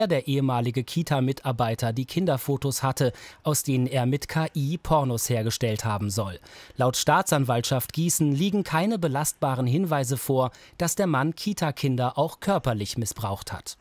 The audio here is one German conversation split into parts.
der ehemalige Kita-Mitarbeiter die Kinderfotos hatte, aus denen er mit KI Pornos hergestellt haben soll. Laut Staatsanwaltschaft Gießen liegen keine belastbaren Hinweise vor, dass der Mann Kita-Kinder auch körperlich missbraucht hat.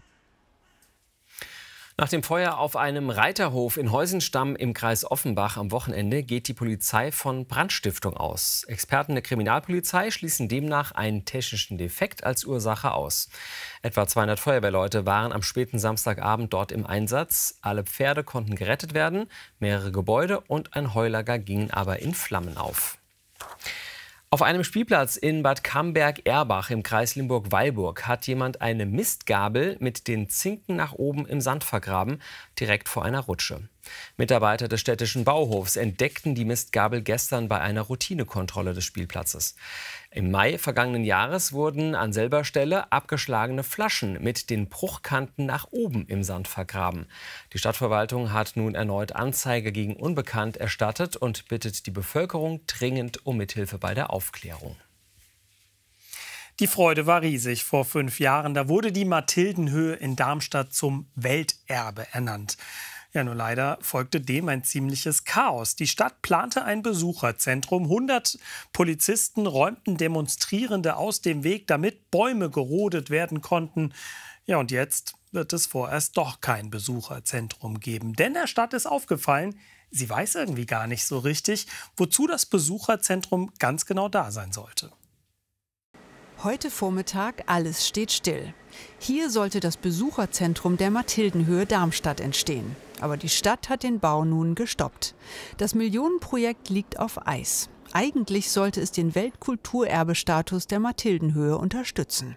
Nach dem Feuer auf einem Reiterhof in Heusenstamm im Kreis Offenbach am Wochenende geht die Polizei von Brandstiftung aus. Experten der Kriminalpolizei schließen demnach einen technischen Defekt als Ursache aus. Etwa 200 Feuerwehrleute waren am späten Samstagabend dort im Einsatz. Alle Pferde konnten gerettet werden, mehrere Gebäude und ein Heulager gingen aber in Flammen auf. Auf einem Spielplatz in Bad Camberg-Erbach im Kreis Limburg-Weilburg hat jemand eine Mistgabel mit den Zinken nach oben im Sand vergraben, direkt vor einer Rutsche. Mitarbeiter des städtischen Bauhofs entdeckten die Mistgabel gestern bei einer Routinekontrolle des Spielplatzes. Im Mai vergangenen Jahres wurden an selber Stelle abgeschlagene Flaschen mit den Bruchkanten nach oben im Sand vergraben. Die Stadtverwaltung hat nun erneut Anzeige gegen Unbekannt erstattet und bittet die Bevölkerung dringend um Mithilfe bei der Aufklärung. Die Freude war riesig vor 5 Jahren. Da wurde die Mathildenhöhe in Darmstadt zum Welterbe ernannt. Ja, nur leider folgte dem ein ziemliches Chaos. Die Stadt plante ein Besucherzentrum. 100 Polizisten räumten Demonstrierende aus dem Weg, damit Bäume gerodet werden konnten. Ja, und jetzt wird es vorerst doch kein Besucherzentrum geben. Denn der Stadt ist aufgefallen, sie weiß irgendwie gar nicht so richtig, wozu das Besucherzentrum ganz genau da sein sollte. Heute Vormittag, alles steht still. Hier sollte das Besucherzentrum der Mathildenhöhe Darmstadt entstehen. Aber die Stadt hat den Bau nun gestoppt. Das Millionenprojekt liegt auf Eis. Eigentlich sollte es den Weltkulturerbestatus der Mathildenhöhe unterstützen.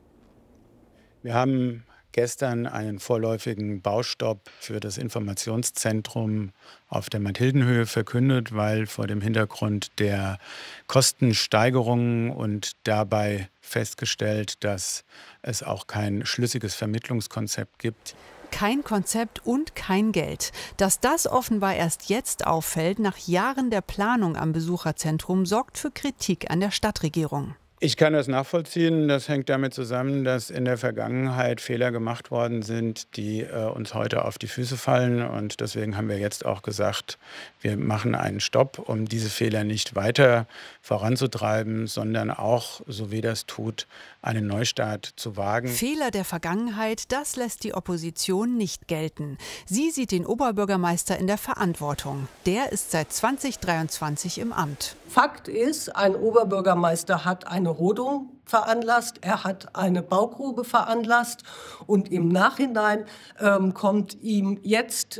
Wir haben gestern einen vorläufigen Baustopp für das Informationszentrum auf der Mathildenhöhe verkündet, weil vor dem Hintergrund der Kostensteigerungen und dabei festgestellt, dass es auch kein schlüssiges Vermittlungskonzept gibt. Kein Konzept und kein Geld. Dass das offenbar erst jetzt auffällt, nach Jahren der Planung am Besucherzentrum, sorgt für Kritik an der Stadtregierung. Ich kann das nachvollziehen. Das hängt damit zusammen, dass in der Vergangenheit Fehler gemacht worden sind, die uns heute auf die Füße fallen. Und deswegen haben wir jetzt auch gesagt, wir machen einen Stopp, um diese Fehler nicht weiter voranzutreiben, sondern auch, so wie das tut, einen Neustart zu wagen. Fehler der Vergangenheit, das lässt die Opposition nicht gelten. Sie sieht den Oberbürgermeister in der Verantwortung. Der ist seit 2023 im Amt. Fakt ist, ein Oberbürgermeister hat eine Rodung veranlasst, er hat eine Baugrube veranlasst und im Nachhinein kommt ihm jetzt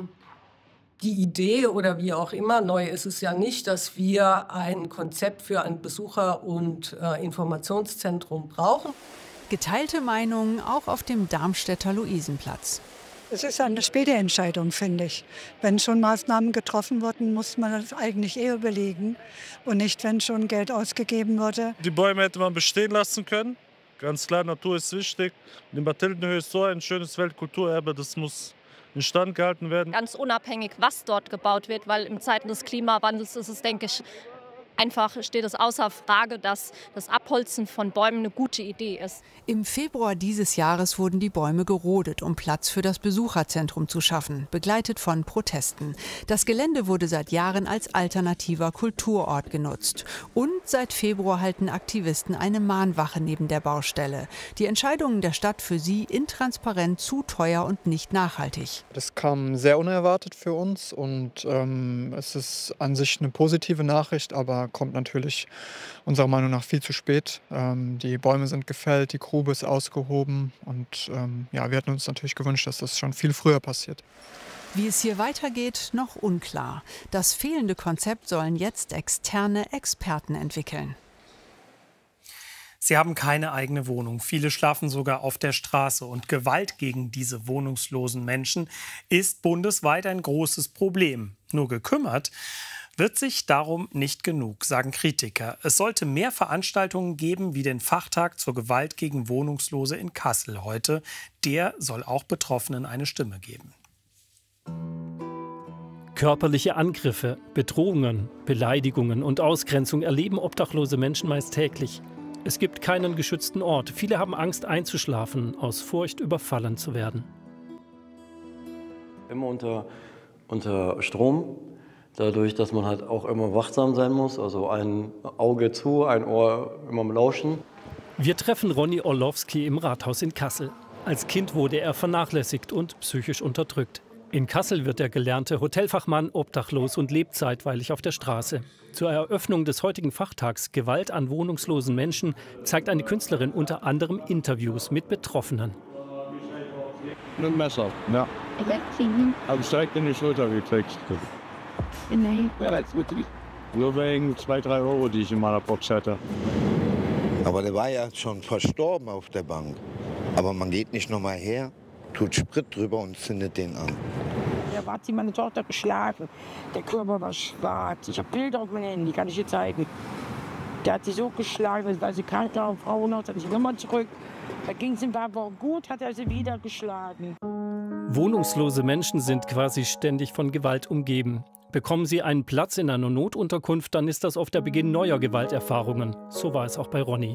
die Idee oder wie auch immer, neu ist es ja nicht, dass wir ein Konzept für ein Besucher- und Informationszentrum brauchen. Geteilte Meinungen auch auf dem Darmstädter Luisenplatz. Es ist eine späte Entscheidung, finde ich. Wenn schon Maßnahmen getroffen wurden, muss man das eigentlich eher überlegen und nicht, wenn schon Geld ausgegeben wurde. Die Bäume hätte man bestehen lassen können. Ganz klar, Natur ist wichtig. Die Mathildenhöhe ist so ein schönes Weltkulturerbe, das muss instand gehalten werden. Ganz unabhängig, was dort gebaut wird, weil in Zeiten des Klimawandels ist es, denke ich, einfach steht es außer Frage, dass das Abholzen von Bäumen eine gute Idee ist. Im Februar dieses Jahres wurden die Bäume gerodet, um Platz für das Besucherzentrum zu schaffen, begleitet von Protesten. Das Gelände wurde seit Jahren als alternativer Kulturort genutzt. Und seit Februar halten Aktivisten eine Mahnwache neben der Baustelle. Die Entscheidungen der Stadt für sie intransparent, zu teuer und nicht nachhaltig. Das kam sehr unerwartet für uns und es ist an sich eine positive Nachricht, aber kommt natürlich unserer Meinung nach viel zu spät. Die Bäume sind gefällt, die Grube ist ausgehoben und ja, wir hätten uns natürlich gewünscht, dass das schon viel früher passiert. Wie es hier weitergeht, noch unklar. Das fehlende Konzept sollen jetzt externe Experten entwickeln. Sie haben keine eigene Wohnung. Viele schlafen sogar auf der Straße. Und Gewalt gegen diese wohnungslosen Menschen ist bundesweit ein großes Problem. Nur gekümmert wird sich darum nicht genug, sagen Kritiker. Es sollte mehr Veranstaltungen geben, wie den Fachtag zur Gewalt gegen Wohnungslose in Kassel heute. Der soll auch Betroffenen eine Stimme geben. Körperliche Angriffe, Bedrohungen, Beleidigungen und Ausgrenzung erleben obdachlose Menschen meist täglich. Es gibt keinen geschützten Ort. Viele haben Angst einzuschlafen, aus Furcht überfallen zu werden. Immer unter Strom, dadurch, dass man halt auch immer wachsam sein muss, also ein Auge zu, ein Ohr immer am Lauschen. Wir treffen Ronny Orlowski im Rathaus in Kassel. Als Kind wurde er vernachlässigt und psychisch unterdrückt. In Kassel wird der gelernte Hotelfachmann obdachlos und lebt zeitweilig auf der Straße. Zur Eröffnung des heutigen Fachtags Gewalt an wohnungslosen Menschen zeigt eine Künstlerin unter anderem Interviews mit Betroffenen. Mit Messer, ja. Habe ich direkt in die Schulter gekriegt. Nur wegen 2, 3 Euro, die ich in meiner Box hatte. Aber der war ja schon verstorben auf der Bank. Aber man geht nicht noch mal her, tut Sprit drüber und zündet den an. Da hat sie meine Tochter geschlagen. Der Körper war schwarz. Ich habe Bilder auf meinem Handy, kann ich dir zeigen. Der hat sie so geschlagen, dass sie krank war, Frauenhaus, hat sich immer zurück. Da ging es ihm aber gut, hat er sie wieder geschlagen. Wohnungslose Menschen sind quasi ständig von Gewalt umgeben. Bekommen sie einen Platz in einer Notunterkunft, dann ist das oft der Beginn neuer Gewalterfahrungen. So war es auch bei Ronny.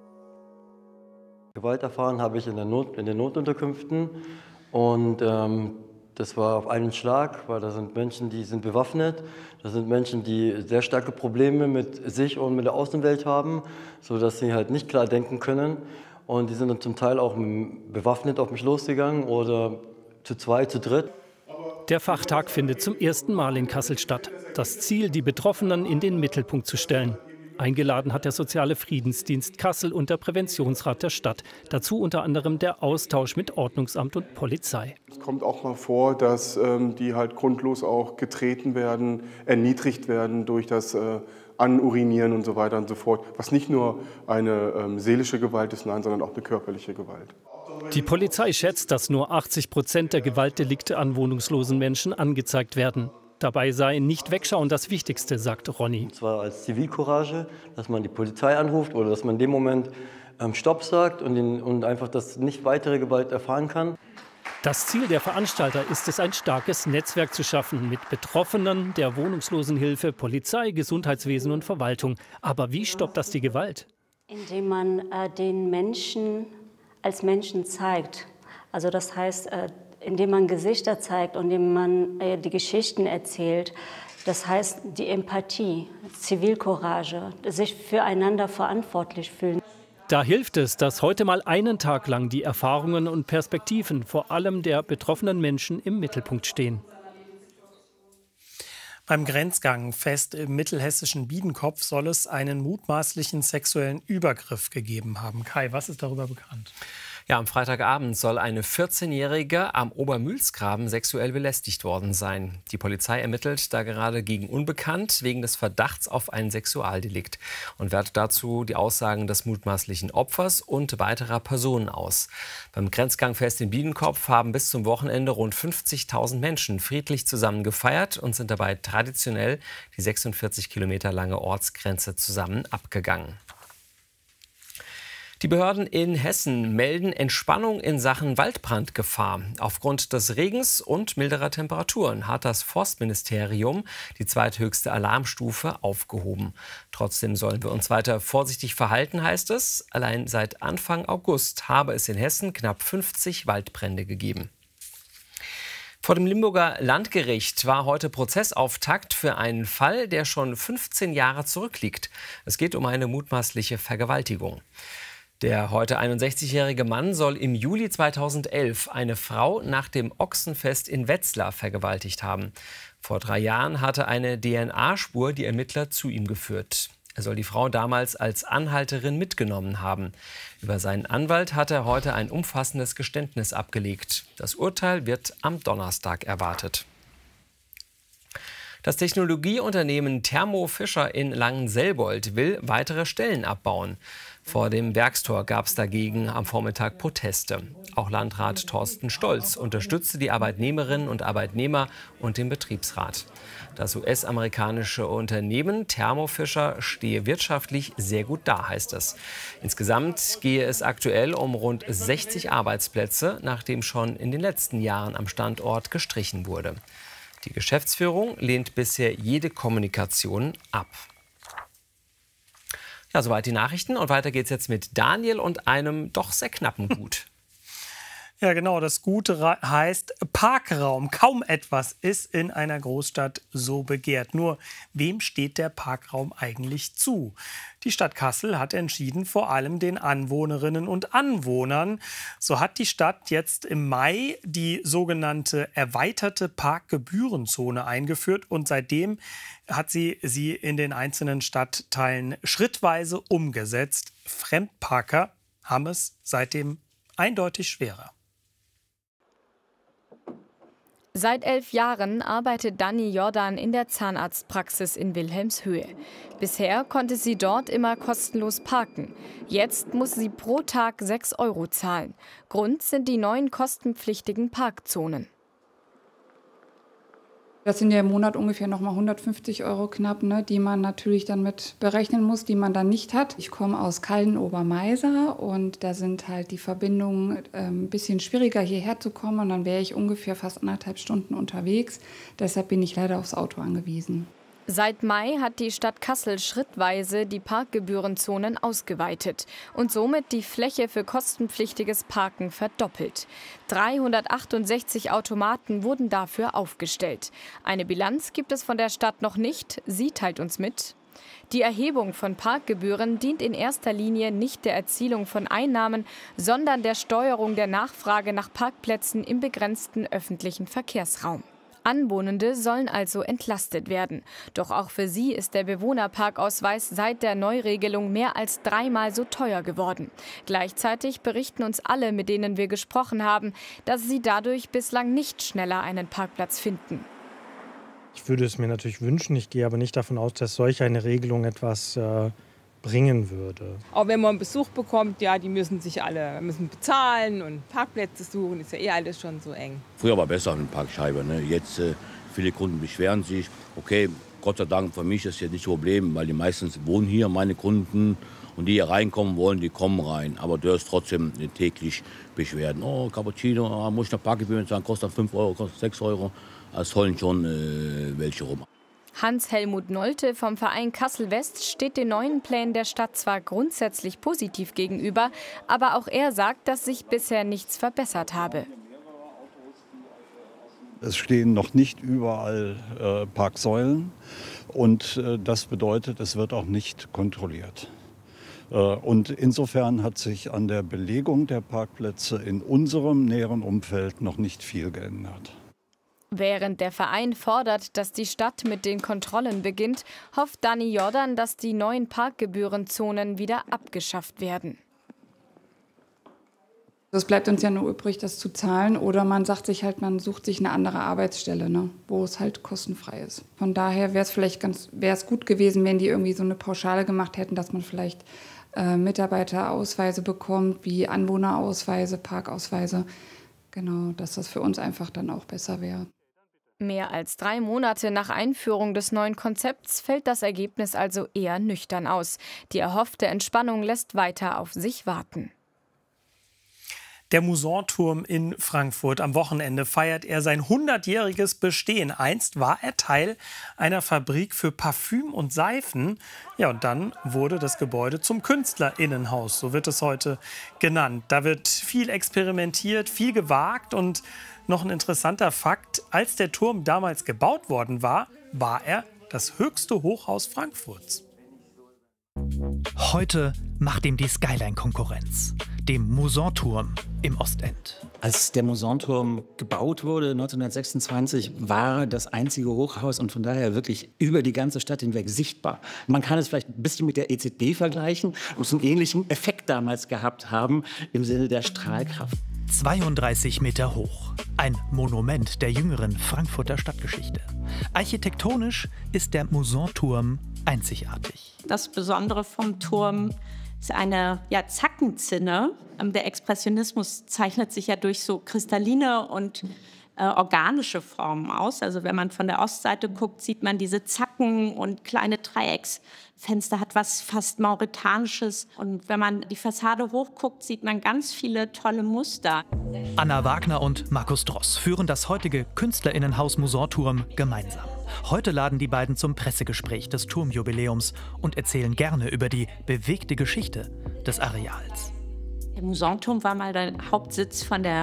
Gewalt erfahren habe ich in den Notunterkünften und das war auf einen Schlag, weil da sind Menschen, die sind bewaffnet, das sind Menschen, die sehr starke Probleme mit sich und mit der Außenwelt haben, sodass sie halt nicht klar denken können und die sind dann zum Teil auch bewaffnet auf mich losgegangen oder zu 2, zu 3. Der Fachtag findet zum ersten Mal in Kassel statt. Das Ziel, die Betroffenen in den Mittelpunkt zu stellen. Eingeladen hat der Soziale Friedensdienst Kassel und der Präventionsrat der Stadt. Dazu unter anderem der Austausch mit Ordnungsamt und Polizei. Es kommt auch mal vor, dass die halt grundlos auch getreten werden, erniedrigt werden durch das Anurinieren und so weiter und so fort. Was nicht nur eine seelische Gewalt ist, nein, sondern auch eine körperliche Gewalt. Die Polizei schätzt, dass nur 80% der Gewaltdelikte an wohnungslosen Menschen angezeigt werden. Dabei sei nicht wegschauen das Wichtigste, sagt Ronny. Und zwar als Zivilcourage, dass man die Polizei anruft oder dass man in dem Moment Stopp sagt und einfach, dass nicht weitere Gewalt erfahren kann. Das Ziel der Veranstalter ist es, ein starkes Netzwerk zu schaffen mit Betroffenen, der Wohnungslosenhilfe, Polizei, Gesundheitswesen und Verwaltung. Aber wie stoppt das die Gewalt? Indem man den Menschen als Menschen zeigt. Also das heißt, indem man Gesichter zeigt und indem man die Geschichten erzählt. Das heißt, die Empathie, Zivilcourage, sich füreinander verantwortlich fühlen. Da hilft es, dass heute mal einen Tag lang die Erfahrungen und Perspektiven vor allem der betroffenen Menschen im Mittelpunkt stehen. Beim Grenzgangfest im mittelhessischen Biedenkopf soll es einen mutmaßlichen sexuellen Übergriff gegeben haben. Kai, was ist darüber bekannt? Ja, am Freitagabend soll eine 14-Jährige am Obermühlsgraben sexuell belästigt worden sein. Die Polizei ermittelt da gerade gegen Unbekannt wegen des Verdachts auf ein Sexualdelikt und wertet dazu die Aussagen des mutmaßlichen Opfers und weiterer Personen aus. Beim Grenzgangfest in Biedenkopf haben bis zum Wochenende rund 50.000 Menschen friedlich zusammen gefeiert und sind dabei traditionell die 46 Kilometer lange Ortsgrenze zusammen abgegangen. Die Behörden in Hessen melden Entspannung in Sachen Waldbrandgefahr. Aufgrund des Regens und milderer Temperaturen hat das Forstministerium die zweithöchste Alarmstufe aufgehoben. Trotzdem sollen wir uns weiter vorsichtig verhalten, heißt es. Allein seit Anfang August habe es in Hessen knapp 50 Waldbrände gegeben. Vor dem Limburger Landgericht war heute Prozessauftakt für einen Fall, der schon 15 Jahre zurückliegt. Es geht um eine mutmaßliche Vergewaltigung. Der heute 61-jährige Mann soll im Juli 2011 eine Frau nach dem Ochsenfest in Wetzlar vergewaltigt haben. Vor 3 Jahren hatte eine DNA-Spur die Ermittler zu ihm geführt. Er soll die Frau damals als Anhalterin mitgenommen haben. Über seinen Anwalt hat er heute ein umfassendes Geständnis abgelegt. Das Urteil wird am Donnerstag erwartet. Das Technologieunternehmen Thermo Fisher in Langenselbold will weitere Stellen abbauen. Vor dem Werkstor gab es dagegen am Vormittag Proteste. Auch Landrat Thorsten Stolz unterstützte die Arbeitnehmerinnen und Arbeitnehmer und den Betriebsrat. Das US-amerikanische Unternehmen Thermo Fisher stehe wirtschaftlich sehr gut da, heißt es. Insgesamt gehe es aktuell um rund 60 Arbeitsplätze, nachdem schon in den letzten Jahren am Standort gestrichen wurde. Die Geschäftsführung lehnt bisher jede Kommunikation ab. Ja, soweit die Nachrichten. Und weiter geht's jetzt mit Daniel und einem doch sehr knappen Gut. Ja, genau. Das Gute heißt Parkraum. Kaum etwas ist in einer Großstadt so begehrt. Nur wem steht der Parkraum eigentlich zu? Die Stadt Kassel hat entschieden, vor allem den Anwohnerinnen und Anwohnern. So hat die Stadt jetzt im Mai die sogenannte erweiterte Parkgebührenzone eingeführt und seitdem hat sie in den einzelnen Stadtteilen schrittweise umgesetzt. Fremdparker haben es seitdem eindeutig schwerer. Seit 11 Jahren arbeitet Dani Jordan in der Zahnarztpraxis in Wilhelmshöhe. Bisher konnte sie dort immer kostenlos parken. Jetzt muss sie pro Tag 6 € zahlen. Grund sind die neuen kostenpflichtigen Parkzonen. Das sind ja im Monat ungefähr noch mal 150 € knapp, ne, die man natürlich dann mit berechnen muss, die man dann nicht hat. Ich komme aus Kalden-Obermeiser und da sind halt die Verbindungen ein bisschen schwieriger hierher zu kommen und dann wäre ich ungefähr fast 1,5 Stunden unterwegs. Deshalb bin ich leider aufs Auto angewiesen. Seit Mai hat die Stadt Kassel schrittweise die Parkgebührenzonen ausgeweitet und somit die Fläche für kostenpflichtiges Parken verdoppelt. 368 Automaten wurden dafür aufgestellt. Eine Bilanz gibt es von der Stadt noch nicht. Sie teilt uns mit: Die Erhebung von Parkgebühren dient in erster Linie nicht der Erzielung von Einnahmen, sondern der Steuerung der Nachfrage nach Parkplätzen im begrenzten öffentlichen Verkehrsraum. Anwohnende sollen also entlastet werden. Doch auch für sie ist der Bewohnerparkausweis seit der Neuregelung mehr als 3-mal so teuer geworden. Gleichzeitig berichten uns alle, mit denen wir gesprochen haben, dass sie dadurch bislang nicht schneller einen Parkplatz finden. Ich würde es mir natürlich wünschen, ich gehe aber nicht davon aus, dass solch eine Regelung etwas bringen würde. Auch wenn man einen Besuch bekommt, ja, die müssen bezahlen und Parkplätze suchen, ist ja alles schon so eng. Früher war besser eine Parkscheibe, ne? Jetzt viele Kunden beschweren sich. Okay, Gott sei Dank, für mich ist das jetzt nicht das Problem, weil die meisten wohnen hier, meine Kunden, und die hier reinkommen wollen, die kommen rein. Aber du hörst trotzdem täglich Beschwerden. Oh, Cappuccino, muss ich noch Parkgebühren zahlen, kostet 5 €, kostet 6 €. Es heulen schon welche rum. Hans-Helmut Nolte vom Verein Kassel-West steht den neuen Plänen der Stadt zwar grundsätzlich positiv gegenüber, aber auch er sagt, dass sich bisher nichts verbessert habe. Es stehen noch nicht überall Parksäulen und das bedeutet, es wird auch nicht kontrolliert. Und insofern hat sich an der Belegung der Parkplätze in unserem näheren Umfeld noch nicht viel geändert. Während der Verein fordert, dass die Stadt mit den Kontrollen beginnt, hofft Dani Jordan, dass die neuen Parkgebührenzonen wieder abgeschafft werden. Es bleibt uns ja nur übrig, das zu zahlen, oder man sagt sich halt, man sucht sich eine andere Arbeitsstelle, ne, wo es halt kostenfrei ist. Von daher wäre es gut gewesen, wenn die irgendwie so eine Pauschale gemacht hätten, dass man vielleicht Mitarbeiterausweise bekommt, wie Anwohnerausweise, Parkausweise. Genau, dass das für uns einfach dann auch besser wäre. Mehr als 3 Monate nach Einführung des neuen Konzepts fällt das Ergebnis also eher nüchtern aus. Die erhoffte Entspannung lässt weiter auf sich warten. Der Musanturm in Frankfurt. Am Wochenende feiert er sein 100-jähriges Bestehen. Einst war er Teil einer Fabrik für Parfüm und Seifen. Ja, und dann wurde das Gebäude zum Künstlerinnenhaus, so wird es heute genannt. Da wird viel experimentiert, viel gewagt und noch ein interessanter Fakt: Als der Turm damals gebaut worden war, war er das höchste Hochhaus Frankfurts. Heute macht ihm die Skyline Konkurrenz, dem Musanturm im Ostend. Als der Musanturm gebaut wurde 1926, war das einzige Hochhaus und von daher wirklich über die ganze Stadt hinweg sichtbar. Man kann es vielleicht ein bisschen mit der EZB vergleichen, muss einen ähnlichen Effekt damals gehabt haben im Sinne der Strahlkraft. 32 Meter hoch. Ein Monument der jüngeren Frankfurter Stadtgeschichte. Architektonisch ist der Musanturm einzigartig. Das Besondere vom Turm ist eine Zackenzinne. Der Expressionismus zeichnet sich ja durch so kristalline und organische Formen aus. Also wenn man von der Ostseite guckt, sieht man diese Zacken und kleine Dreiecksfenster, hat was fast Mauretanisches. Und wenn man die Fassade hochguckt, sieht man ganz viele tolle Muster. Anna Wagner und Markus Dross führen das heutige KünstlerInnenhaus Musanturm gemeinsam. Heute laden die beiden zum Pressegespräch des Turmjubiläums und erzählen gerne über die bewegte Geschichte des Areals. Der Musanturm war mal der Hauptsitz von der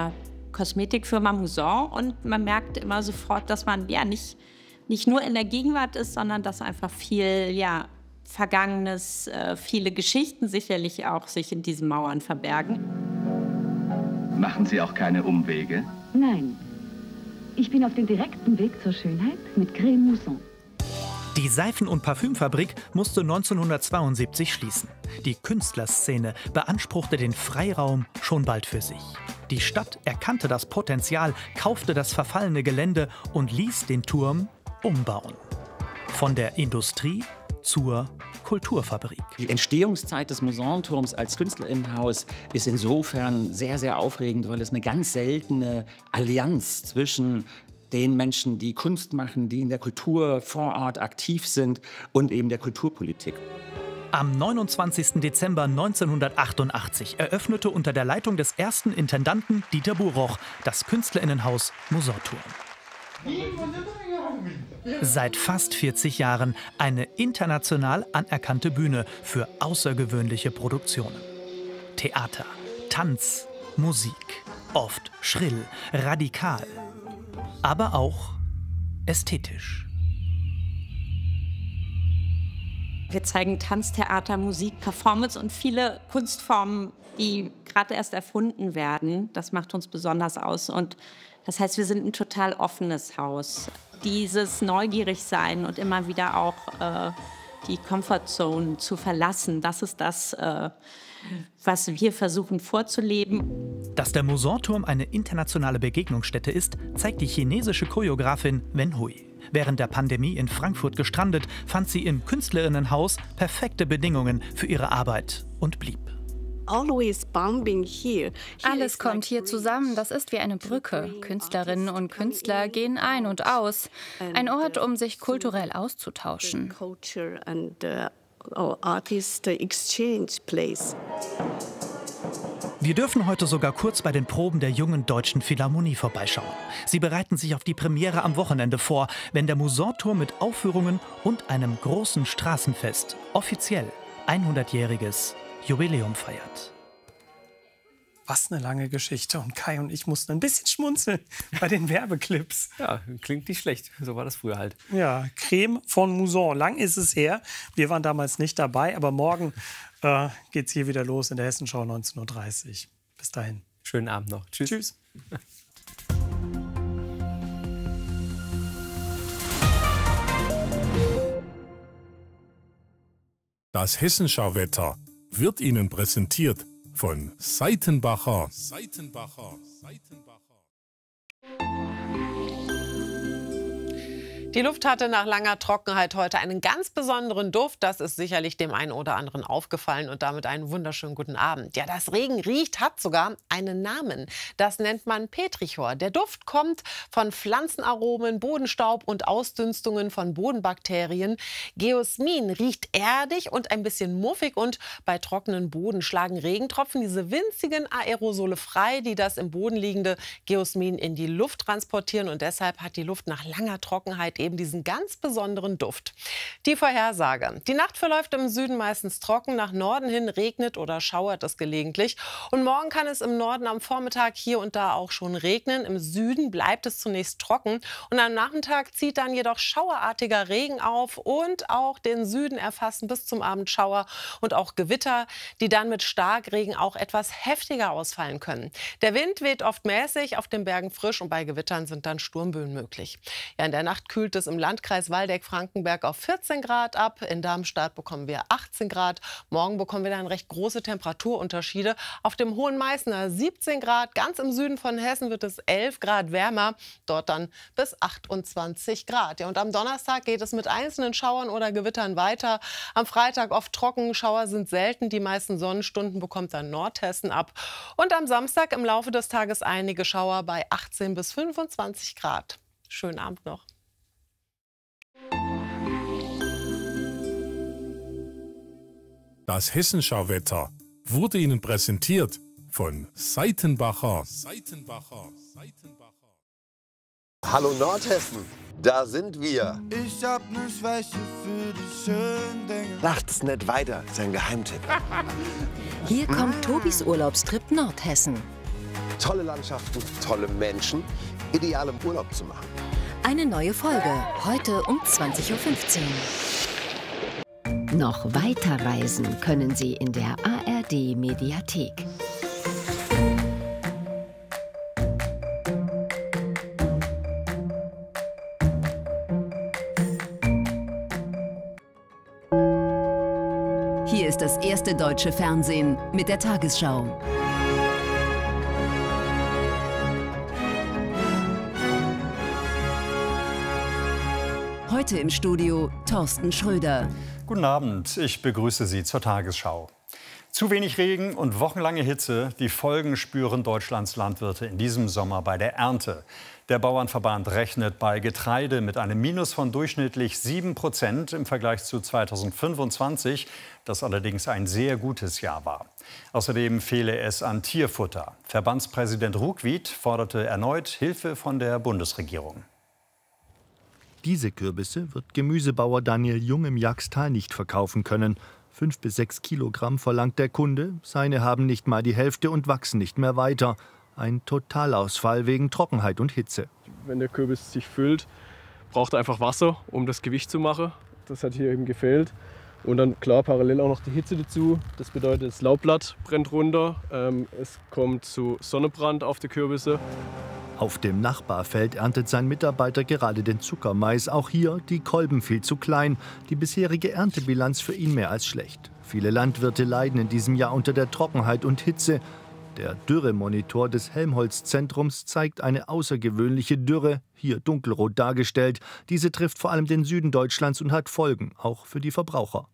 Kosmetikfirma Mouzon und man merkt immer sofort, dass man ja nicht nur in der Gegenwart ist, sondern dass einfach viel Vergangenes, viele Geschichten sicherlich auch sich in diesen Mauern verbergen. Machen Sie auch keine Umwege? Nein. Ich bin auf dem direkten Weg zur Schönheit mit Creme Mousson. Die Seifen- und Parfümfabrik musste 1972 schließen. Die Künstlerszene beanspruchte den Freiraum schon bald für sich. Die Stadt erkannte das Potenzial, kaufte das verfallene Gelände und ließ den Turm umbauen. Von der Industrie zur Kulturfabrik. Die Entstehungszeit des Mouzon-Turms als Künstlerinnenhaus ist insofern sehr, sehr aufregend, weil es eine ganz seltene Allianz zwischen den Menschen, die Kunst machen, die in der Kultur vor Ort aktiv sind und eben der Kulturpolitik. Am 29. Dezember 1988 eröffnete unter der Leitung des ersten Intendanten Dieter Buroch das Künstlerinnenhaus Mouzon-Turm. Seit fast 40 Jahren eine international anerkannte Bühne für außergewöhnliche Produktionen. Theater, Tanz, Musik, oft schrill, radikal, aber auch ästhetisch. Wir zeigen Tanz, Theater, Musik, Performance und viele Kunstformen, die gerade erst erfunden werden. Das macht uns besonders aus. Und das heißt, wir sind ein total offenes Haus. Dieses Neugierigsein und immer wieder auch die Comfortzone zu verlassen, das ist das, was wir versuchen vorzuleben. Dass der Mouzon-Turm eine internationale Begegnungsstätte ist, zeigt die chinesische Choreografin Wen Hui. Während der Pandemie in Frankfurt gestrandet, fand sie im Künstlerinnenhaus perfekte Bedingungen für ihre Arbeit und blieb. Alles kommt hier zusammen, das ist wie eine Brücke. Künstlerinnen und Künstler gehen ein und aus. Ein Ort, um sich kulturell auszutauschen. Wir dürfen heute sogar kurz bei den Proben der Jungen Deutschen Philharmonie vorbeischauen. Sie bereiten sich auf die Premiere am Wochenende vor, wenn der Mouzon-Turm mit Aufführungen und einem großen Straßenfest offiziell 100-jähriges Jubiläum feiert. Was eine lange Geschichte. Und Kai und ich mussten ein bisschen schmunzeln bei den Werbeclips. Ja, klingt nicht schlecht. So war das früher halt. Ja, Creme von Mouzon. Lang ist es her. Wir waren damals nicht dabei, aber morgen geht's hier wieder los in der Hessenschau 19:30 Uhr. Bis dahin. Schönen Abend noch. Tschüss. Tschüss. Das Hessenschau-Wetter wird Ihnen präsentiert von Seitenbacher. Die Luft hatte nach langer Trockenheit heute einen ganz besonderen Duft. Das ist sicherlich dem einen oder anderen aufgefallen und damit einen wunderschönen guten Abend. Ja, das Regen riecht, hat sogar einen Namen. Das nennt man Petrichor. Der Duft kommt von Pflanzenaromen, Bodenstaub und Ausdünstungen von Bodenbakterien. Geosmin riecht erdig und ein bisschen muffig und bei trockenen Boden schlagen Regentropfen diese winzigen Aerosole frei, die das im Boden liegende Geosmin in die Luft transportieren und deshalb hat die Luft nach langer Trockenheit eben diesen ganz besonderen Duft. Die Vorhersage. Die Nacht verläuft im Süden meistens trocken, nach Norden hin regnet oder schauert es gelegentlich. Und morgen kann es im Norden am Vormittag hier und da auch schon regnen. Im Süden bleibt es zunächst trocken und am Nachmittag zieht dann jedoch schauerartiger Regen auf und auch den Süden erfassen bis zum Abend Schauer und auch Gewitter, die dann mit Starkregen auch etwas heftiger ausfallen können. Der Wind weht oft mäßig, auf den Bergen frisch und bei Gewittern sind dann Sturmböen möglich. Ja, in der Nacht kühlt es im Landkreis Waldeck-Frankenberg auf 14 Grad ab. In Darmstadt bekommen wir 18 Grad. Morgen bekommen wir dann recht große Temperaturunterschiede. Auf dem Hohen Meißner 17 Grad. Ganz im Süden von Hessen wird es 11 Grad wärmer. Dort dann bis 28 Grad. Ja, und am Donnerstag geht es mit einzelnen Schauern oder Gewittern weiter. Am Freitag oft trocken. Schauer sind selten. Die meisten Sonnenstunden bekommt dann Nordhessen ab. Und am Samstag im Laufe des Tages einige Schauer bei 18 bis 25 Grad. Schönen Abend noch. Das Hessenschau-Wetter wurde Ihnen präsentiert von Seitenbacher. Hallo Nordhessen, da sind wir. Ich hab ne Schwäche für die schönen Dinge. Nachts nicht weiter, sein Geheimtipp. Hier kommt Tobis Urlaubstrip Nordhessen. tolle Landschaften, tolle Menschen, ideal im Urlaub zu machen. Eine neue Folge, heute um 20:15 Uhr. Noch weiter reisen können Sie in der ARD-Mediathek. Hier ist das erste deutsche Fernsehen mit der Tagesschau. Heute im Studio Thorsten Schröder. Guten Abend, ich begrüße Sie zur Tagesschau. Zu wenig Regen und wochenlange Hitze, die Folgen spüren Deutschlands Landwirte in diesem Sommer bei der Ernte. Der Bauernverband rechnet bei Getreide mit einem Minus von durchschnittlich 7% im Vergleich zu 2025, das allerdings ein sehr gutes Jahr war. Außerdem fehle es an Tierfutter. Verbandspräsident Ruckwied forderte erneut Hilfe von der Bundesregierung. Diese Kürbisse wird Gemüsebauer Daniel Jung im Jagstal nicht verkaufen können. 5 bis 6 Kilogramm verlangt der Kunde. Seine haben nicht mal die Hälfte und wachsen nicht mehr weiter. Ein Totalausfall wegen Trockenheit und Hitze. Wenn der Kürbis sich füllt, braucht er einfach Wasser, um das Gewicht zu machen. Das hat hier eben gefehlt. Und dann klar parallel auch noch die Hitze dazu. Das bedeutet, das Laubblatt brennt runter. Es kommt zu Sonnenbrand auf die Kürbisse. Auf dem Nachbarfeld erntet sein Mitarbeiter gerade den Zuckermais. Auch hier die Kolben viel zu klein. Die bisherige Erntebilanz für ihn mehr als schlecht. Viele Landwirte leiden in diesem Jahr unter der Trockenheit und Hitze. Der Dürremonitor des Helmholtz-Zentrums zeigt eine außergewöhnliche Dürre, hier dunkelrot dargestellt. Diese trifft vor allem den Süden Deutschlands und hat Folgen, auch für die Verbraucher.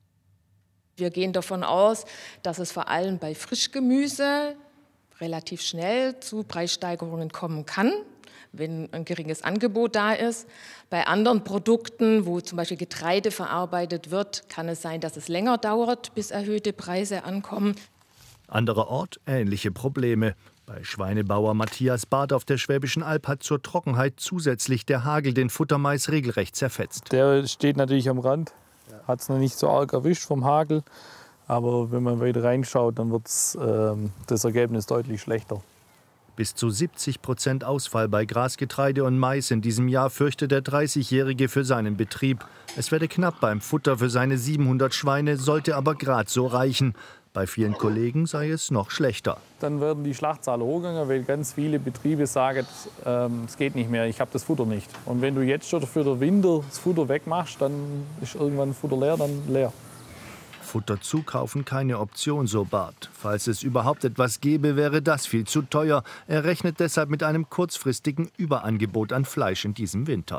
Wir gehen davon aus, dass es vor allem bei Frischgemüse relativ schnell zu Preissteigerungen kommen kann, wenn ein geringes Angebot da ist. Bei anderen Produkten, wo zum Beispiel Getreide verarbeitet wird, kann es sein, dass es länger dauert, bis erhöhte Preise ankommen. Anderer Ort, ähnliche Probleme. Bei Schweinebauer Matthias Barth auf der Schwäbischen Alb hat zur Trockenheit zusätzlich der Hagel den Futtermais regelrecht zerfetzt. Der steht natürlich am Rand, hat es noch nicht so arg erwischt vom Hagel. Aber wenn man weiter reinschaut, dann wird das Ergebnis deutlich schlechter. Bis zu 70% Ausfall bei Grasgetreide und Mais in diesem Jahr fürchtet der 30-Jährige für seinen Betrieb. Es werde knapp beim Futter für seine 700 Schweine, sollte aber gerade so reichen. Bei vielen Kollegen sei es noch schlechter. Dann werden die Schlachtzahlen hochgegangen, weil ganz viele Betriebe sagen, es geht nicht mehr, ich habe das Futter nicht. Und wenn du jetzt schon für den Winter das Futter wegmachst, dann ist irgendwann Futter leer, dann leer. Futter zukaufen keine Option, so Barth. Falls es überhaupt etwas gäbe, wäre das viel zu teuer. Er rechnet deshalb mit einem kurzfristigen Überangebot an Fleisch in diesem Winter.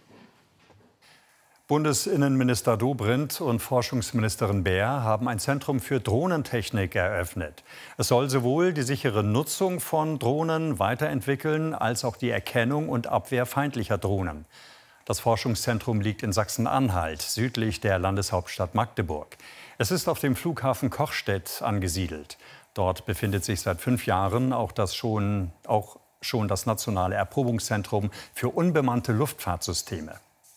Bundesinnenminister Dobrindt und Forschungsministerin Baer haben ein Zentrum für Drohnentechnik eröffnet. Es soll sowohl die sichere Nutzung von Drohnen weiterentwickeln, als auch die Erkennung und Abwehr feindlicher Drohnen. Das Forschungszentrum liegt in Sachsen-Anhalt, südlich der Landeshauptstadt Magdeburg. Es ist auf dem Flughafen Kochstedt angesiedelt. Dort befindet sich seit 5 Jahren auch schon das nationale Erprobungszentrum für unbemannte Luftfahrtsysteme.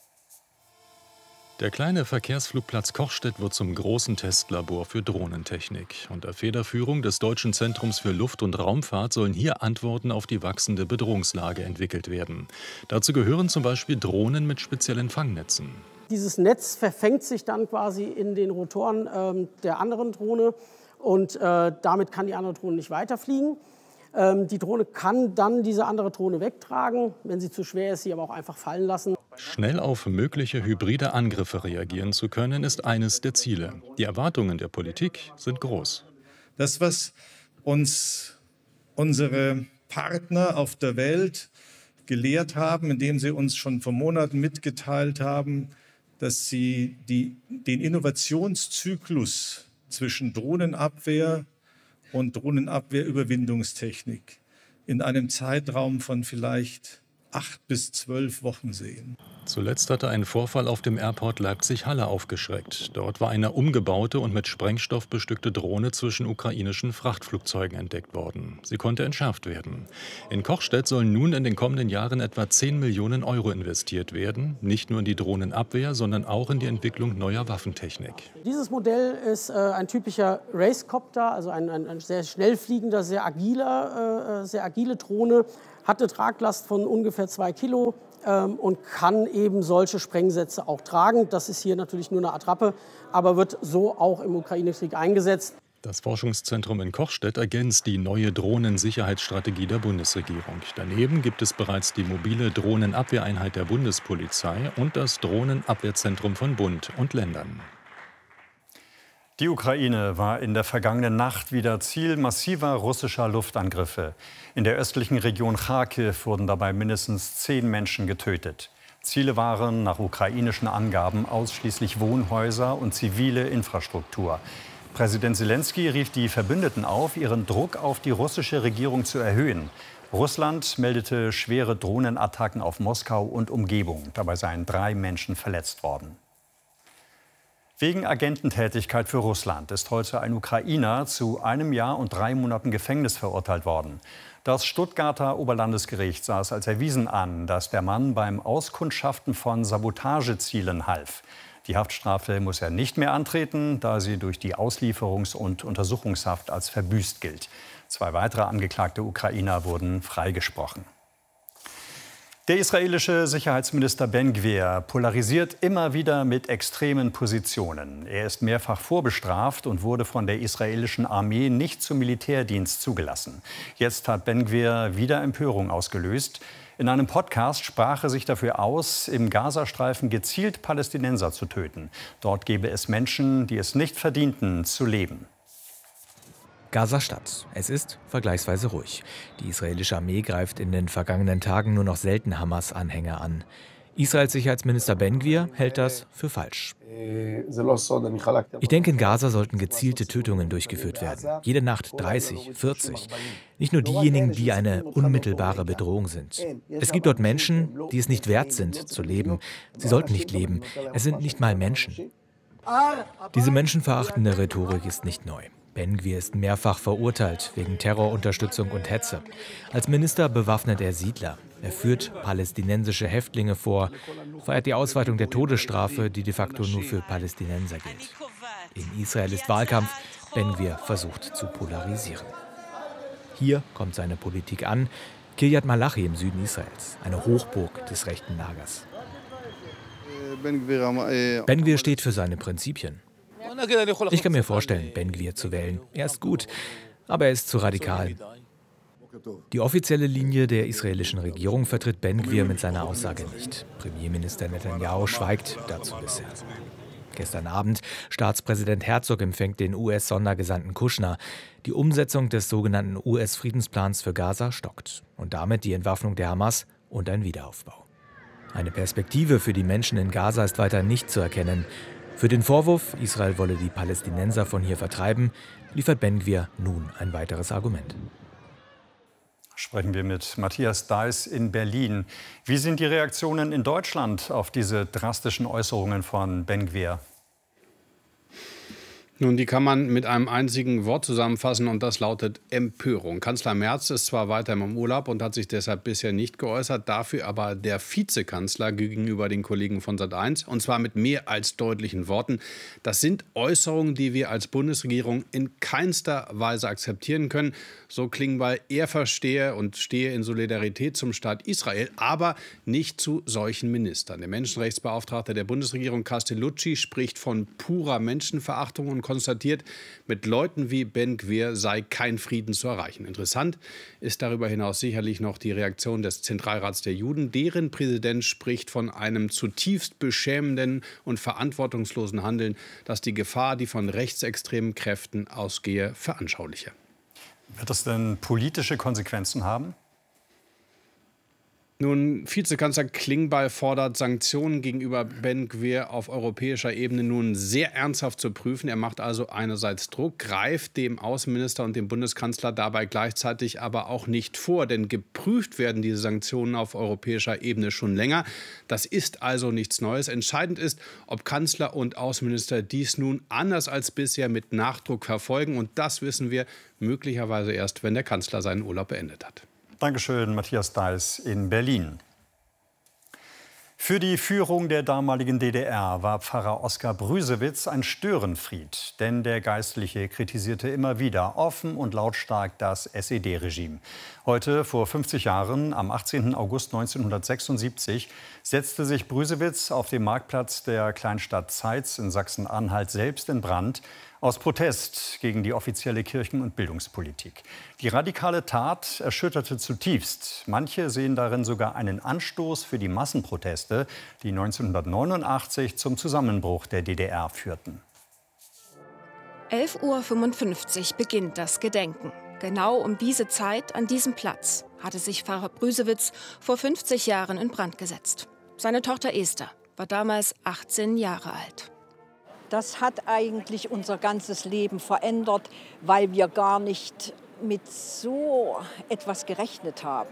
Der kleine Verkehrsflugplatz Kochstedt wird zum großen Testlabor für Drohnentechnik. Unter Federführung des Deutschen Zentrums für Luft- und Raumfahrt sollen hier Antworten auf die wachsende Bedrohungslage entwickelt werden. Dazu gehören zum Beispiel Drohnen mit speziellen Fangnetzen. Dieses Netz verfängt sich dann quasi in den Rotoren der anderen Drohne und damit kann die andere Drohne nicht weiterfliegen. Die Drohne kann dann diese andere Drohne wegtragen. Wenn sie zu schwer ist, sie aber auch einfach fallen lassen. Schnell auf mögliche hybride Angriffe reagieren zu können, ist eines der Ziele. Die Erwartungen der Politik sind groß. Das, was uns unsere Partner auf der Welt gelehrt haben, indem sie uns schon vor Monaten mitgeteilt haben, dass sie den Innovationszyklus zwischen Drohnenabwehr und Drohnenabwehrüberwindungstechnik in einem Zeitraum von vielleicht 8 bis 12 Wochen sehen. Zuletzt hatte ein Vorfall auf dem Airport Leipzig-Halle aufgeschreckt. Dort war eine umgebaute und mit Sprengstoff bestückte Drohne zwischen ukrainischen Frachtflugzeugen entdeckt worden. Sie konnte entschärft werden. In Kochstedt sollen nun in den kommenden Jahren etwa 10 Millionen Euro investiert werden. Nicht nur in die Drohnenabwehr, sondern auch in die Entwicklung neuer Waffentechnik. Dieses Modell ist ein typischer Racecopter, also ein sehr schnell fliegender, sehr agile Drohne. Hat eine Traglast von ungefähr 2 Kilo. Und kann eben solche Sprengsätze auch tragen. Das ist hier natürlich nur eine Attrappe, aber wird so auch im Ukraine-Krieg eingesetzt. Das Forschungszentrum in Kochstedt ergänzt die neue Drohnensicherheitsstrategie der Bundesregierung. Daneben gibt es bereits die mobile Drohnenabwehreinheit der Bundespolizei und das Drohnenabwehrzentrum von Bund und Ländern. Die Ukraine war in der vergangenen Nacht wieder Ziel massiver russischer Luftangriffe. In der östlichen Region Charkiw wurden dabei mindestens 10 Menschen getötet. Ziele waren nach ukrainischen Angaben ausschließlich Wohnhäuser und zivile Infrastruktur. Präsident Selenskyj rief die Verbündeten auf, ihren Druck auf die russische Regierung zu erhöhen. Russland meldete schwere Drohnenattacken auf Moskau und Umgebung. Dabei seien 3 Menschen verletzt worden. Wegen Agententätigkeit für Russland ist heute ein Ukrainer zu 1 Jahr und 3 Monaten Gefängnis verurteilt worden. Das Stuttgarter Oberlandesgericht sah es als erwiesen an, dass der Mann beim Auskundschaften von Sabotagezielen half. Die Haftstrafe muss er nicht mehr antreten, da sie durch die Auslieferungs- und Untersuchungshaft als verbüßt gilt. 2 weitere angeklagte Ukrainer wurden freigesprochen. Der israelische Sicherheitsminister Ben-Gvir polarisiert immer wieder mit extremen Positionen. Er ist mehrfach vorbestraft und wurde von der israelischen Armee nicht zum Militärdienst zugelassen. Jetzt hat Ben-Gvir wieder Empörung ausgelöst. In einem Podcast sprach er sich dafür aus, im Gazastreifen gezielt Palästinenser zu töten. Dort gebe es Menschen, die es nicht verdienten, zu leben. Gaza-Stadt. Es ist vergleichsweise ruhig. Die israelische Armee greift in den vergangenen Tagen nur noch selten Hamas-Anhänger an. Israels Sicherheitsminister Ben-Gvir hält das für falsch. Ich denke, in Gaza sollten gezielte Tötungen durchgeführt werden. Jede Nacht 30, 40. Nicht nur diejenigen, die eine unmittelbare Bedrohung sind. Es gibt dort Menschen, die es nicht wert sind, zu leben. Sie sollten nicht leben. Es sind nicht mal Menschen. Diese menschenverachtende Rhetorik ist nicht neu. Ben-Gvir ist mehrfach verurteilt wegen Terrorunterstützung und Hetze. Als Minister bewaffnet er Siedler. Er führt palästinensische Häftlinge vor, feiert die Ausweitung der Todesstrafe, die de facto nur für Palästinenser gilt. In Israel ist Wahlkampf. Ben-Gvir versucht zu polarisieren. Hier kommt seine Politik an. Kiryat Malachi im Süden Israels, eine Hochburg des rechten Lagers. Ben-Gvir steht für seine Prinzipien. Ich kann mir vorstellen, Ben-Gvir zu wählen. Er ist gut, aber er ist zu radikal. Die offizielle Linie der israelischen Regierung vertritt Ben-Gvir mit seiner Aussage nicht. Premierminister Netanyahu schweigt dazu bisher. Gestern Abend, Staatspräsident Herzog empfängt den US-Sondergesandten Kushner. Die Umsetzung des sogenannten US-Friedensplans für Gaza stockt. Und damit die Entwaffnung der Hamas und ein Wiederaufbau. Eine Perspektive für die Menschen in Gaza ist weiter nicht zu erkennen. Für den Vorwurf, Israel wolle die Palästinenser von hier vertreiben, liefert Ben-Gvir nun ein weiteres Argument. Sprechen wir mit Matthias Deiß in Berlin. Wie sind die Reaktionen in Deutschland auf diese drastischen Äußerungen von Ben-Gvir? Nun, die kann man mit einem einzigen Wort zusammenfassen und das lautet Empörung. Kanzler Merz ist zwar weiter im Urlaub und hat sich deshalb bisher nicht geäußert, dafür aber der Vizekanzler gegenüber den Kollegen von Sat.1 und zwar mit mehr als deutlichen Worten. Das sind Äußerungen, die wir als Bundesregierung in keinster Weise akzeptieren können. So klingen, weil er verstehe und stehe in Solidarität zum Staat Israel, aber nicht zu solchen Ministern. Der Menschenrechtsbeauftragte der Bundesregierung Castellucci spricht von purer Menschenverachtung und konstatiert, mit Leuten wie Ben-Gvir sei kein Frieden zu erreichen. Interessant ist darüber hinaus sicherlich noch die Reaktion des Zentralrats der Juden. Deren Präsident spricht von einem zutiefst beschämenden und verantwortungslosen Handeln, das die Gefahr, die von rechtsextremen Kräften ausgehe, veranschauliche. Wird das denn politische Konsequenzen haben? Nun, Vizekanzler Klingbeil fordert Sanktionen gegenüber Ben-Gvir auf europäischer Ebene nun sehr ernsthaft zu prüfen. Er macht also einerseits Druck, greift dem Außenminister und dem Bundeskanzler dabei gleichzeitig aber auch nicht vor. Denn geprüft werden diese Sanktionen auf europäischer Ebene schon länger. Das ist also nichts Neues. Entscheidend ist, ob Kanzler und Außenminister dies nun anders als bisher mit Nachdruck verfolgen. Und das wissen wir möglicherweise erst, wenn der Kanzler seinen Urlaub beendet hat. Dankeschön, Matthias Deiß in Berlin. Für die Führung der damaligen DDR war Pfarrer Oskar Brüsewitz ein Störenfried. Denn der Geistliche kritisierte immer wieder offen und lautstark das SED-Regime. Heute, vor 50 Jahren, am 18. August 1976, setzte sich Brüsewitz auf dem Marktplatz der Kleinstadt Zeitz in Sachsen-Anhalt selbst in Brand, aus Protest gegen die offizielle Kirchen- und Bildungspolitik. Die radikale Tat erschütterte zutiefst. Manche sehen darin sogar einen Anstoß für die Massenproteste, die 1989 zum Zusammenbruch der DDR führten. 11:55 Uhr beginnt das Gedenken. Genau um diese Zeit, an diesem Platz, hatte sich Pfarrer Brüsewitz vor 50 Jahren in Brand gesetzt. Seine Tochter Esther war damals 18 Jahre alt. Das hat eigentlich unser ganzes Leben verändert, weil wir gar nicht mit so etwas gerechnet haben.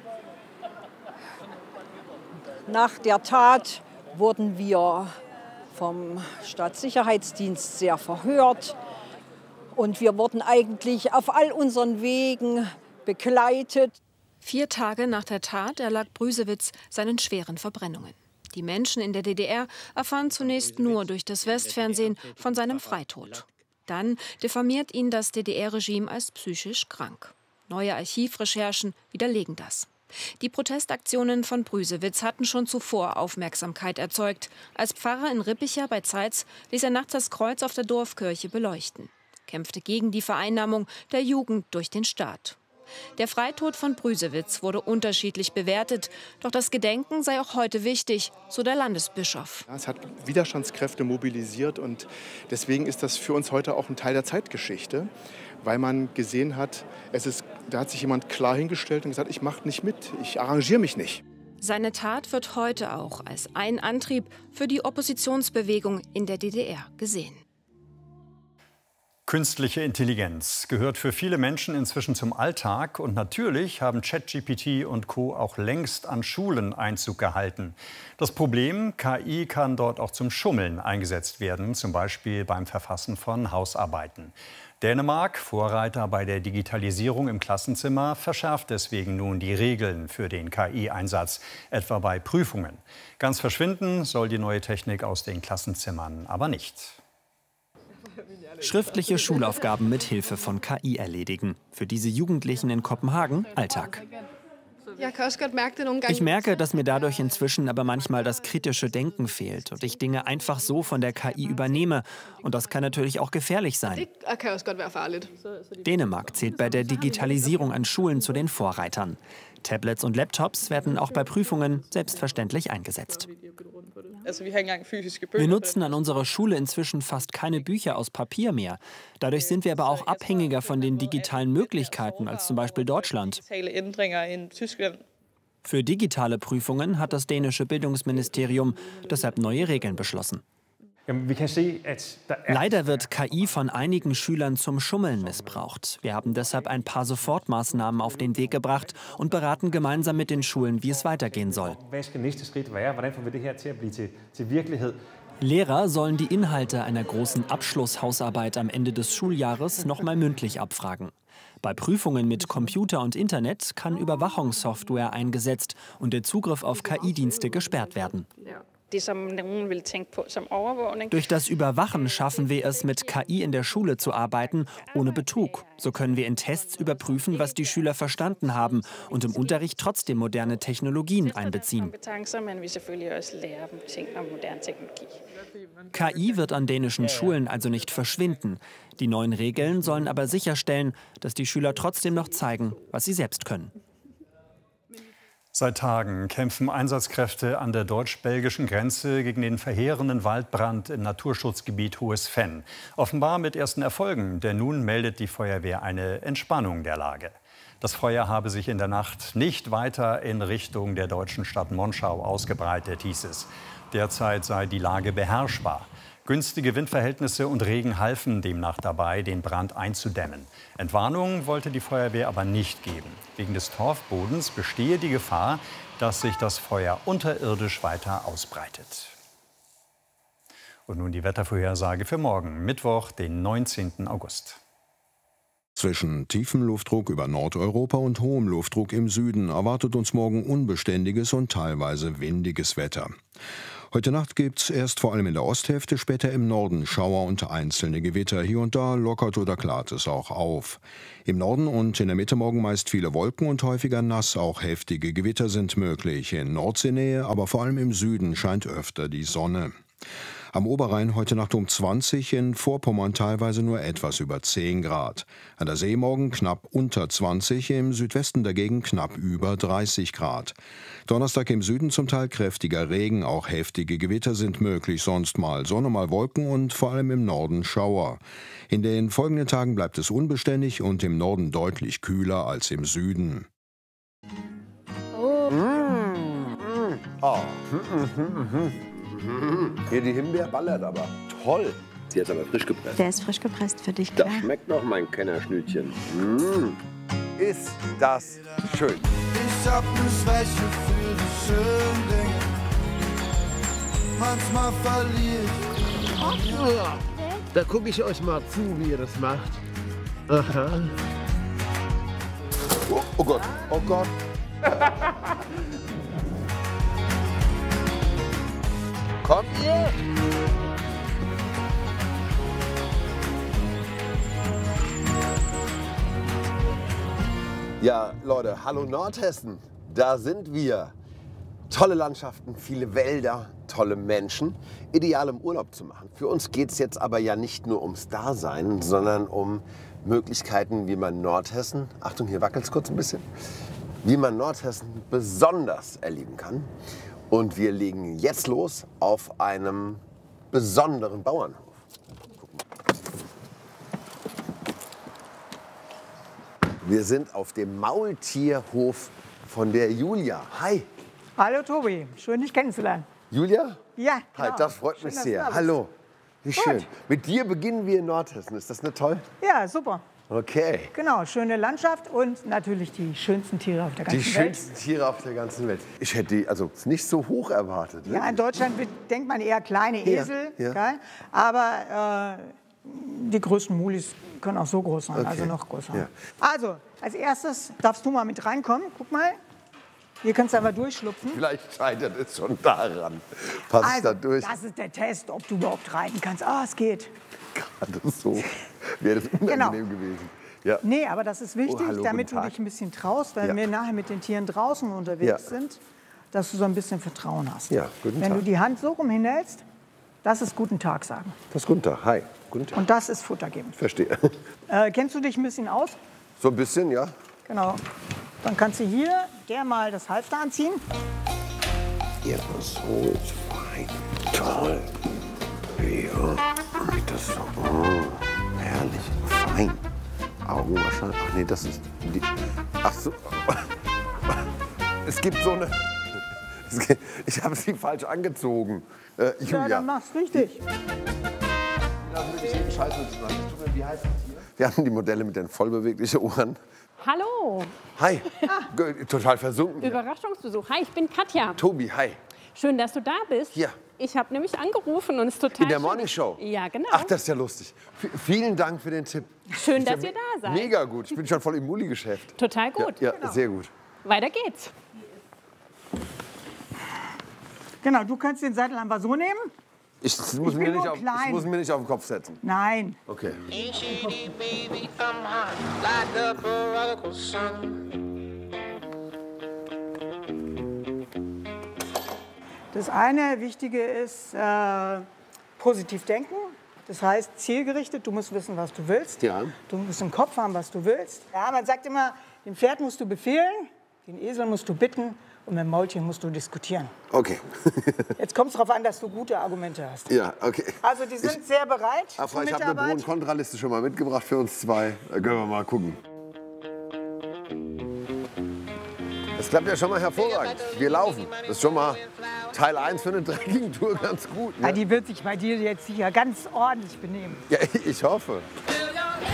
Nach der Tat wurden wir vom Staatssicherheitsdienst sehr verhört und wir wurden eigentlich auf all unseren Wegen begleitet. 4 Tage nach der Tat erlag Brüsewitz seinen schweren Verbrennungen. Die Menschen in der DDR erfahren zunächst nur durch das Westfernsehen von seinem Freitod. Dann diffamiert ihn das DDR-Regime als psychisch krank. Neue Archivrecherchen widerlegen das. Die Protestaktionen von Brüsewitz hatten schon zuvor Aufmerksamkeit erzeugt. Als Pfarrer in Rippicha bei Zeitz ließ er nachts das Kreuz auf der Dorfkirche beleuchten, kämpfte gegen die Vereinnahmung der Jugend durch den Staat. Der Freitod von Brüsewitz wurde unterschiedlich bewertet. Doch das Gedenken sei auch heute wichtig, so der Landesbischof. Es hat Widerstandskräfte mobilisiert und deswegen ist das für uns heute auch ein Teil der Zeitgeschichte, weil man gesehen hat, da hat sich jemand klar hingestellt und gesagt, ich mache nicht mit, ich arrangiere mich nicht. Seine Tat wird heute auch als ein Antrieb für die Oppositionsbewegung in der DDR gesehen. Künstliche Intelligenz gehört für viele Menschen inzwischen zum Alltag. Und natürlich haben ChatGPT und Co. auch längst an Schulen Einzug gehalten. Das Problem, KI kann dort auch zum Schummeln eingesetzt werden, zum Beispiel beim Verfassen von Hausarbeiten. Dänemark, Vorreiter bei der Digitalisierung im Klassenzimmer, verschärft deswegen nun die Regeln für den KI-Einsatz, etwa bei Prüfungen. Ganz verschwinden soll die neue Technik aus den Klassenzimmern aber nicht. Schriftliche Schulaufgaben mit Hilfe von KI erledigen. Für diese Jugendlichen in Kopenhagen Alltag. Ich merke, dass mir dadurch inzwischen aber manchmal das kritische Denken fehlt und ich Dinge einfach so von der KI übernehme. Und das kann natürlich auch gefährlich sein. Dänemark zählt bei der Digitalisierung an Schulen zu den Vorreitern. Tablets und Laptops werden auch bei Prüfungen selbstverständlich eingesetzt. Wir nutzen an unserer Schule inzwischen fast keine Bücher aus Papier mehr. Dadurch sind wir aber auch abhängiger von den digitalen Möglichkeiten als zum Beispiel Deutschland. Für digitale Prüfungen hat das dänische Bildungsministerium deshalb neue Regeln beschlossen. Leider wird KI von einigen Schülern zum Schummeln missbraucht. Wir haben deshalb ein paar Sofortmaßnahmen auf den Weg gebracht und beraten gemeinsam mit den Schulen, wie es weitergehen soll. Lehrer sollen die Inhalte einer großen Abschlusshausarbeit am Ende des Schuljahres nochmal mündlich abfragen. Bei Prüfungen mit Computer und Internet kann Überwachungssoftware eingesetzt und der Zugriff auf KI-Dienste gesperrt werden. Durch das Überwachen schaffen wir es, mit KI in der Schule zu arbeiten, ohne Betrug. So können wir in Tests überprüfen, was die Schüler verstanden haben und im Unterricht trotzdem moderne Technologien einbeziehen. KI wird an dänischen Schulen also nicht verschwinden. Die neuen Regeln sollen aber sicherstellen, dass die Schüler trotzdem noch zeigen, was sie selbst können. Seit Tagen kämpfen Einsatzkräfte an der deutsch-belgischen Grenze gegen den verheerenden Waldbrand im Naturschutzgebiet Hohes Venn. Offenbar mit ersten Erfolgen, denn nun meldet die Feuerwehr eine Entspannung der Lage. Das Feuer habe sich in der Nacht nicht weiter in Richtung der deutschen Stadt Monschau ausgebreitet, hieß es. Derzeit sei die Lage beherrschbar. Günstige Windverhältnisse und Regen halfen demnach dabei, den Brand einzudämmen. Entwarnung wollte die Feuerwehr aber nicht geben. Wegen des Torfbodens bestehe die Gefahr, dass sich das Feuer unterirdisch weiter ausbreitet. Und nun die Wettervorhersage für morgen, Mittwoch, den 19. August. Zwischen tiefem Luftdruck über Nordeuropa und hohem Luftdruck im Süden erwartet uns morgen unbeständiges und teilweise windiges Wetter. Heute Nacht gibt's erst vor allem in der Osthälfte, später im Norden Schauer und einzelne Gewitter. Hier und da lockert oder klart es auch auf. Im Norden und in der Mitte morgen meist viele Wolken und häufiger nass. Auch heftige Gewitter sind möglich. In Nordseenähe, aber vor allem im Süden scheint öfter die Sonne. Am Oberrhein heute Nacht um 20, in Vorpommern teilweise nur etwas über 10 Grad. An der See morgen knapp unter 20, im Südwesten dagegen knapp über 30 Grad. Donnerstag im Süden zum Teil kräftiger Regen, auch heftige Gewitter sind möglich, sonst mal Sonne, mal Wolken und vor allem im Norden Schauer. In den folgenden Tagen bleibt es unbeständig und im Norden deutlich kühler als im Süden. Oh. Hier die Himbeer ballert aber. Toll. Sie ist aber frisch gepresst. Der ist frisch gepresst für dich, klar. Das schmeckt noch, mein Kennerschnütchen. Ist das schön. Ich hab ne Schwäche für die schönen Dinge. Manchmal verliere ich. Da gucke ich euch mal zu, wie ihr das macht. Aha. Oh Gott, oh Gott. Kommt ihr? Ja, Leute, hallo Nordhessen, da sind wir. Tolle Landschaften, viele Wälder, tolle Menschen, ideal im Urlaub zu machen. Für uns geht es jetzt aber ja nicht nur ums Dasein, sondern um Möglichkeiten, wie man Nordhessen, Achtung, hier wackelt es kurz ein bisschen, wie man Nordhessen besonders erleben kann. Und wir legen jetzt los auf einem besonderen Bauernhof. Wir sind auf dem Maultierhof von der Julia. Hi. Hallo Tobi, schön dich kennenzulernen. Julia? Ja, genau. Hi, das freut mich sehr. Dass du Hallo. Wie Gut. schön. Mit dir beginnen wir in Nordhessen. Ist das nicht toll? Ja, super. Okay. Genau, schöne Landschaft und natürlich die schönsten Tiere auf der ganzen Die Welt. schönsten Tiere auf der ganzen Welt. Ich hätte die also nicht so hoch erwartet. Ne? Ja, in Deutschland denkt man eher kleine Esel, ja. Gell? Aber die größten Mulis können auch so groß sein, Okay. also noch größer. Ja. Also, als erstes darfst du mal mit reinkommen. Guck mal, hier kannst du einfach durchschlupfen. Vielleicht scheitert es schon daran. Pass ich da durch? Das ist der Test, ob du überhaupt reiten kannst. Ah, es geht. Gerade so wäre das unangenehm gewesen. Ja. Nee, aber das ist wichtig, Oh, hallo, damit guten du Tag. dich ein bisschen traust, weil Ja. wir nachher mit den Tieren draußen unterwegs Ja. sind, dass du so ein bisschen Vertrauen hast. Ja, guten Wenn Tag. du die Hand so rum hinhältst, das ist guten Tag sagen. Das ist guten Tag. Hi. Guten Tag. Und das ist Futter geben. Verstehe. Kennst du dich ein bisschen aus? So ein bisschen, ja. Genau. Dann kannst du hier der mal das Halfter anziehen. Ja, so ist fein. Toll. Ja, das ist herrlich. Fein. Augen wahrscheinlich. Ach nee, das ist die. Ach so. Es gibt so eine. Ich habe sie falsch angezogen. Julia. Ja, dann mach's richtig. Wie heißt das hier? Wir haben die Modelle mit den vollbeweglichen Ohren. Hallo. Hi. Total versunken. Überraschungsbesuch. Hi, ich bin Katja. Tobi, hi. Schön, dass du da bist. Ja. Ich habe nämlich angerufen und es ist total In der schön. Morning Show? Ja, genau. Ach, das ist ja lustig. Vielen Dank für den Tipp. Schön, dass ihr da seid. Mega gut. Ich bin schon voll im Muli-Geschäft. Total gut. Ja, Genau. sehr gut. Weiter geht's. Genau, du kannst den Sattel einfach so nehmen. Ich bin muss mir nur klein. mir nicht auf den Kopf setzen. Nein. Okay. Das eine Wichtige ist positiv denken. Das heißt zielgerichtet. Du musst wissen, was du willst. Ja. Du musst im Kopf haben, was du willst. Ja, man sagt immer, dem Pferd musst du befehlen, den Esel musst du bitten und mit dem Maultier musst du diskutieren. Okay. Jetzt kommt es darauf an, dass du gute Argumente hast. Ja, okay. Also die sind sehr bereit zur Ich habe eine Pro- Mitarbeit. und Kontraliste schon mal mitgebracht für uns zwei. Da können wir mal gucken. Das klappt ja schon mal hervorragend. Wir laufen. Das ist schon mal Teil 1 für eine Trekkingtour ganz gut. Ne? Ja, die wird sich bei dir jetzt sicher ganz ordentlich benehmen. Ja, ich hoffe.